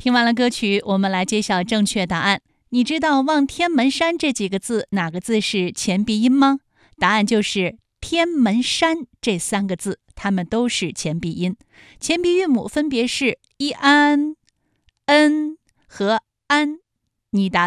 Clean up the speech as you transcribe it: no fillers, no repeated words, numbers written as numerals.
听完了歌曲，我们来揭晓正确答案。你知道望天门山这几个字哪个字是前鼻音吗？答案就是天门山这3个字，它们都是前鼻音。前鼻韵母分别是一安、恩和安。你答